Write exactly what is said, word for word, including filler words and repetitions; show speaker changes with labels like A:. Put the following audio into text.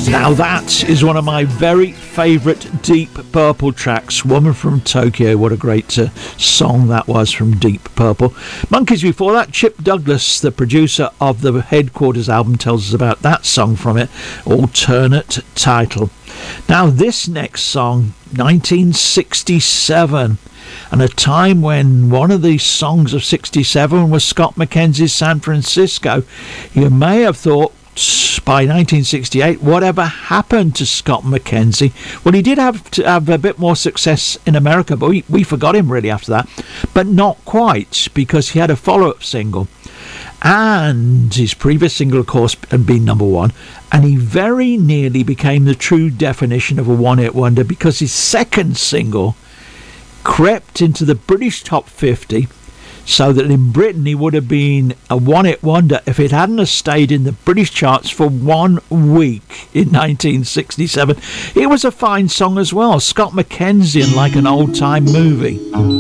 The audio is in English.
A: Now that is one of my very favourite Deep Purple tracks, Woman from Tokyo. What a great uh, song that was from Deep Purple. Monkees before that, Chip Douglas, the producer of the Headquarters album, tells us about that song from it, Alternate Title. Now this next song, nineteen sixty-seven, and a time when one of the songs of sixty-seven was Scott McKenzie's San Francisco. You may have thought, by nineteen sixty-eight, whatever happened to Scott McKenzie? Well, he did have to have a bit more success in America, but we, we forgot him really after that. But not quite, because he had a follow-up single. And his previous single, of course, had been number one. And he very nearly became the true definition of a one-hit wonder, because his second single crept into the British top fifty, so that in Britain he would have been a one-hit wonder if it hadn't have stayed in the British charts for one week in nineteen sixty-seven. It was a fine song as well, Scott McKenzie and Like an Old Time Movie.